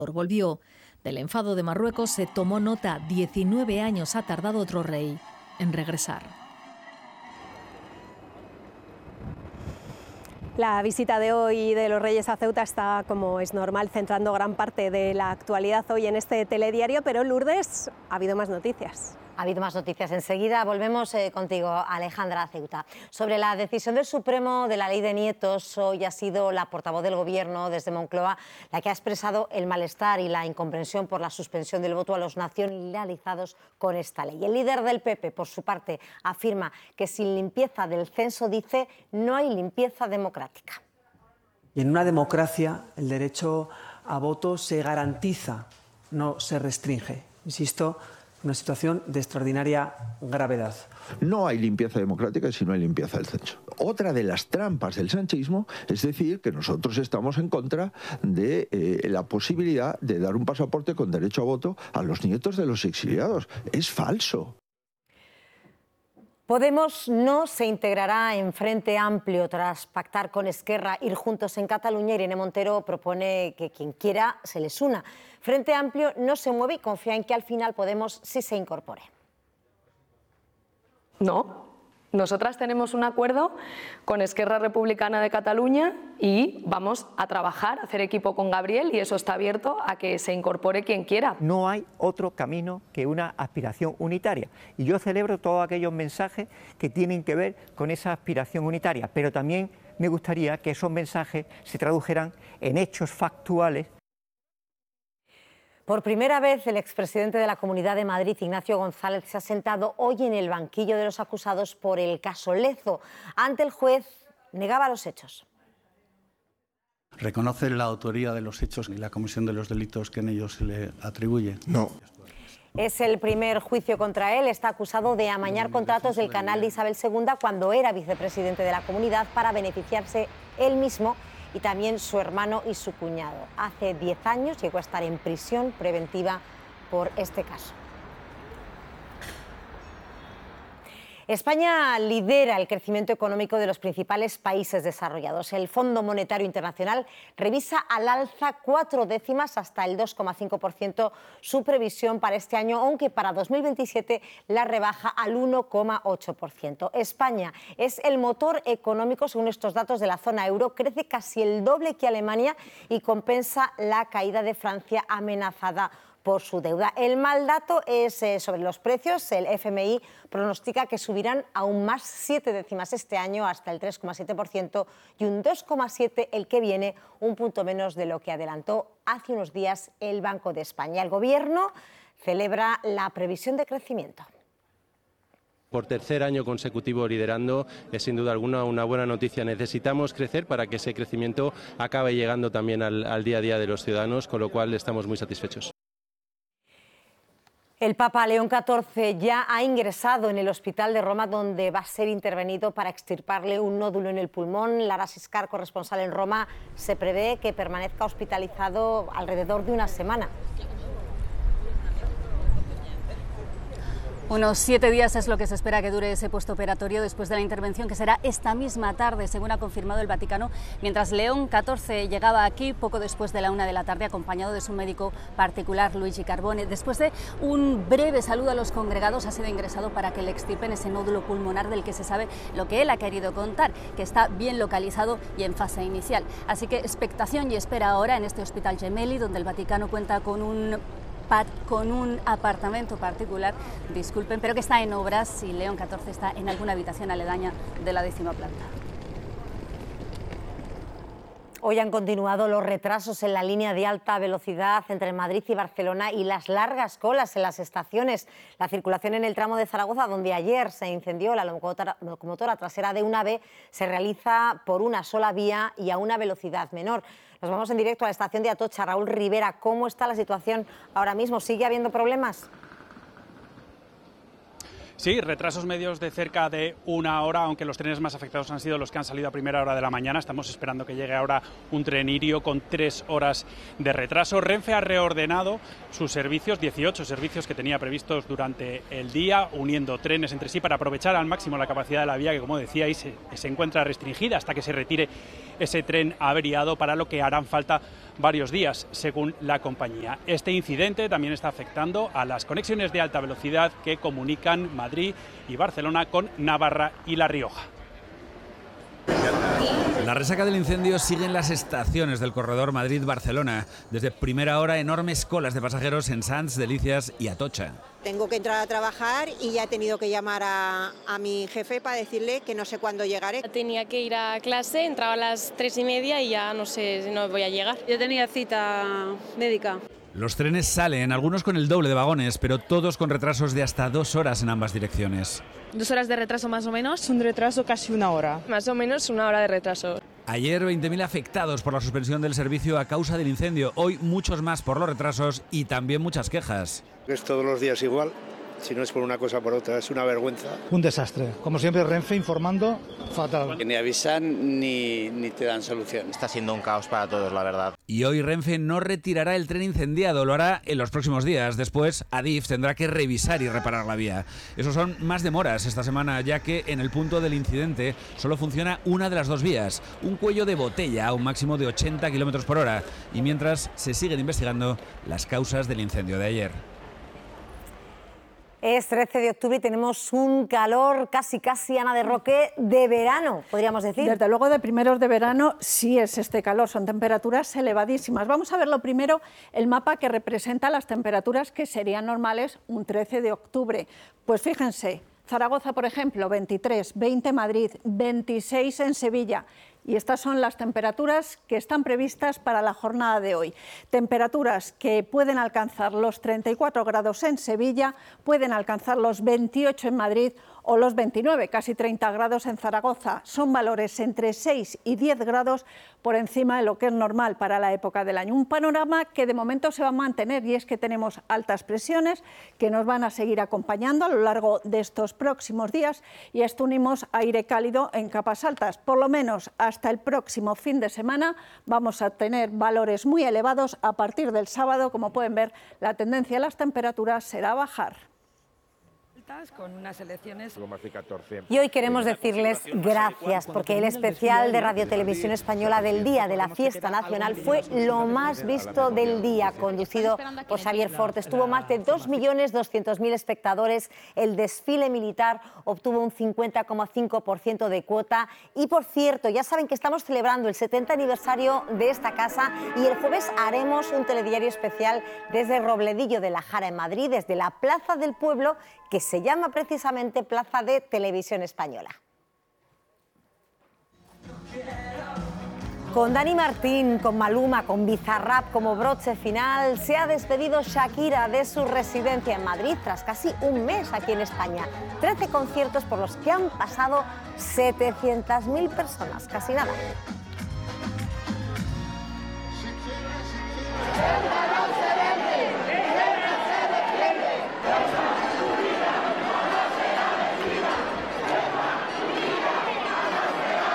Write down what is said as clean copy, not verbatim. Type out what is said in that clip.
Volvió. Del enfado de Marruecos se tomó nota. 19 años ha tardado otro rey en regresar. La visita de hoy de los Reyes a Ceuta está, como es normal, centrando gran parte de la actualidad hoy en este telediario, pero Lourdes, ha habido más noticias. Ha habido más noticias. Enseguida volvemos contigo, Alejandra Ceuta. Sobre la decisión del Supremo de la ley de nietos, hoy ha sido la portavoz del Gobierno desde Moncloa la que ha expresado el malestar y la incomprensión por la suspensión del voto a los nacionalizados con esta ley. El líder del PP, por su parte, afirma que sin limpieza del censo, dice, no hay limpieza democrática. Y en una democracia el derecho a voto se garantiza, no se restringe. Insisto, una situación de extraordinaria gravedad. No hay limpieza democrática si no hay limpieza del censo. Otra de las trampas del sanchismo es decir que nosotros estamos en contra de la posibilidad de dar un pasaporte con derecho a voto a los nietos de los exiliados. Es falso. Podemos no se integrará en Frente Amplio tras pactar con Esquerra ir juntos en Cataluña. Irene Montero propone que quien quiera se les una. Frente Amplio no se mueve y confía en que al final Podemos sí se incorpore. No, nosotras tenemos un acuerdo con Esquerra Republicana de Cataluña y vamos a trabajar, a hacer equipo con Gabriel y eso está abierto a que se incorpore quien quiera. No hay otro camino que una aspiración unitaria y yo celebro todos aquellos mensajes que tienen que ver con esa aspiración unitaria, pero también me gustaría que esos mensajes se tradujeran en hechos factuales. Por primera vez, el expresidente de la Comunidad de Madrid, Ignacio González, se ha sentado hoy en el banquillo de los acusados por el caso Lezo. Ante el juez, negaba los hechos. ¿Reconoce la autoría de los hechos y la comisión de los delitos que en ellos se le atribuye? No. Es el primer juicio contra él. Está acusado de amañar contratos del canal de Isabel II cuando era vicepresidente de la Comunidad para beneficiarse él mismo y también su hermano y su cuñado. Hace 10 años llegó a estar en prisión preventiva por este caso. España lidera el crecimiento económico de los principales países desarrollados. El Fondo Monetario Internacional revisa al alza 4 décimas hasta el 2,5% su previsión para este año, aunque para 2027 la rebaja al 1,8%. España es el motor económico según estos datos de la zona euro, crece casi el doble que Alemania y compensa la caída de Francia amenazada por su deuda. El mal dato es sobre los precios. El FMI pronostica que subirán aún más 7 décimas este año hasta el 3,7% y un 2,7% el que viene, un punto menos de lo que adelantó hace unos días el Banco de España. El Gobierno celebra la previsión de crecimiento. Por tercer año consecutivo liderando es sin duda alguna una buena noticia. Necesitamos crecer para que ese crecimiento acabe llegando también al día a día de los ciudadanos, con lo cual estamos muy satisfechos. El Papa León XIV ya ha ingresado en el hospital de Roma, donde va a ser intervenido para extirparle un nódulo en el pulmón. Lara Siscar, corresponsal en Roma, se prevé que permanezca hospitalizado alrededor de una semana. Unos 7 días es lo que se espera que dure ese postoperatorio después de la intervención, que será esta misma tarde, según ha confirmado el Vaticano, mientras León XIV llegaba aquí poco después de la 1 de la tarde, acompañado de su médico particular, Luigi Carbone. Después de un breve saludo a los congregados, ha sido ingresado para que le extirpen ese nódulo pulmonar del que se sabe lo que él ha querido contar, que está bien localizado y en fase inicial. Así que expectación y espera ahora en este Hospital Gemelli, donde el Vaticano cuenta con un apartamento particular, disculpen, pero que está en obras y León XIV está en alguna habitación aledaña de la 10ª planta. Hoy han continuado los retrasos en la línea de alta velocidad entre Madrid y Barcelona y las largas colas en las estaciones. La circulación en el tramo de Zaragoza, donde ayer se incendió la locomotora trasera de un AVE, se realiza por una sola vía y a una velocidad menor. Nos vamos en directo a la estación de Atocha. Raúl Rivera, ¿cómo está la situación ahora mismo? ¿Sigue habiendo problemas? Sí, retrasos medios de cerca de una hora, aunque los trenes más afectados han sido los que han salido a primera hora de la mañana. Estamos esperando que llegue ahora un tren Irio con 3 horas de retraso. Renfe ha reordenado sus servicios, 18 servicios que tenía previstos durante el día, uniendo trenes entre sí para aprovechar al máximo la capacidad de la vía, que como decíais se encuentra restringida hasta que se retire ese tren averiado, para lo que harán falta varios días, según la compañía. Este incidente también está afectando a las conexiones de alta velocidad que comunican Madrid y Barcelona con Navarra y La Rioja. La resaca del incendio sigue en las estaciones del corredor Madrid-Barcelona. Desde primera hora, enormes colas de pasajeros en Sants, Delicias y Atocha. Tengo que entrar a trabajar y ya he tenido que llamar a mi jefe para decirle que no sé cuándo llegaré. Tenía que ir a clase, entraba a las 3:30 y ya no sé si no voy a llegar. Yo tenía cita médica. Los trenes salen, algunos con el doble de vagones, pero todos con retrasos de hasta 2 horas en ambas direcciones. 2 horas de retraso más o menos. Un retraso casi 1 hora. Más o menos 1 hora de retraso. Ayer 20.000 afectados por la suspensión del servicio a causa del incendio. Hoy muchos más por los retrasos y también muchas quejas. Es todos los días igual. Si no es por una cosa o por otra, es una vergüenza. Un desastre. Como siempre, Renfe informando fatal. Ni avisan ni te dan solución. Está siendo un caos para todos, la verdad. Y hoy Renfe no retirará el tren incendiado, lo hará en los próximos días. Después, Adif tendrá que revisar y reparar la vía. Eso son más demoras esta semana, ya que en el punto del incidente solo funciona una de las 2 vías. Un cuello de botella a un máximo de 80 km por hora. Y mientras se siguen investigando las causas del incendio de ayer. Es 13 de octubre y tenemos un calor casi, Ana de Roque, de verano, podríamos decir. Desde luego, de primeros de verano sí es este calor, son temperaturas elevadísimas. Vamos a ver lo primero, el mapa que representa las temperaturas que serían normales un 13 de octubre. Pues fíjense, Zaragoza, por ejemplo, 23, 20 Madrid, 26 en Sevilla. Y estas son las temperaturas que están previstas para la jornada de hoy. Temperaturas que pueden alcanzar los 34 grados en Sevilla, pueden alcanzar los 28 en Madrid o los 29, casi 30 grados en Zaragoza. Son valores entre 6 y 10 grados por encima de lo que es normal para la época del año. Un panorama que de momento se va a mantener, y es que tenemos altas presiones que nos van a seguir acompañando a lo largo de estos próximos días, y a esto unimos aire cálido en capas altas. Por lo menos hasta el próximo fin de semana vamos a tener valores muy elevados. A partir del sábado, como pueden ver, la tendencia de las temperaturas será a bajar. Con unas elecciones. Y hoy queremos decirles gracias, porque el especial de Radio Televisión Española del Día de la Fiesta Nacional fue lo más visto del día, conducido por Xavier Fortes. Tuvo más de 2.200.000 espectadores. El desfile militar obtuvo un 50,5% de cuota. Y por cierto, ya saben que estamos celebrando el 70 aniversario de esta casa, y el jueves haremos un telediario especial desde Robledillo de la Jara en Madrid, desde la Plaza del Pueblo, que se llama precisamente Plaza de Televisión Española. Con Dani Martín, con Maluma, con Bizarrap como broche final, se ha despedido Shakira de su residencia en Madrid tras casi un mes aquí en España. 13 conciertos por los que han pasado 700.000 personas, casi nada.